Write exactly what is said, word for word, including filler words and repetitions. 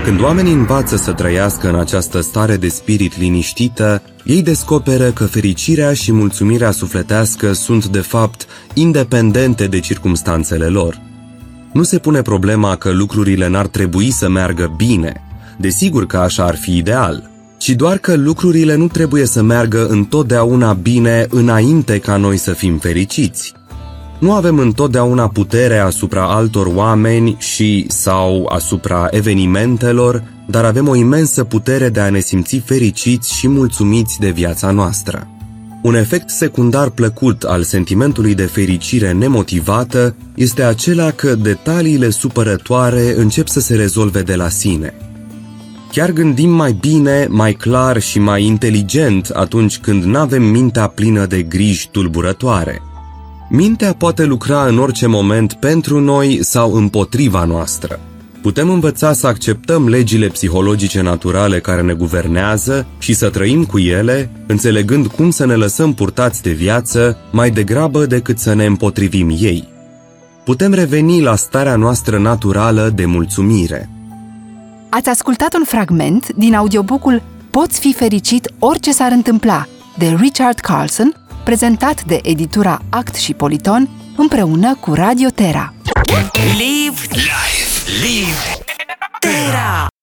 Când oamenii învață să trăiască în această stare de spirit liniștită, ei descoperă că fericirea și mulțumirea sufletească sunt, de fapt, independente de circumstanțele lor. Nu se pune problema că lucrurile n-ar trebui să meargă bine, desigur că așa ar fi ideal, ci doar că lucrurile nu trebuie să meargă întotdeauna bine înainte ca noi să fim fericiți. Nu avem întotdeauna putere asupra altor oameni și sau asupra evenimentelor, dar avem o imensă putere de a ne simți fericiți și mulțumiți de viața noastră. Un efect secundar plăcut al sentimentului de fericire nemotivată este acela că detaliile supărătoare încep să se rezolve de la sine. Chiar gândim mai bine, mai clar și mai inteligent atunci când n-avem mintea plină de griji tulburătoare. Mintea poate lucra în orice moment pentru noi sau împotriva noastră. Putem învăța să acceptăm legile psihologice naturale care ne guvernează și să trăim cu ele, înțelegând cum să ne lăsăm purtați de viață mai degrabă decât să ne împotrivim ei. Putem reveni la starea noastră naturală de mulțumire. Ați ascultat un fragment din audiobook-ul Poți fi fericit orice s-ar întâmpla, de Richard Carlson, prezentat de editura Act și Politon împreună cu Radio Terra. Live Live Live Terra.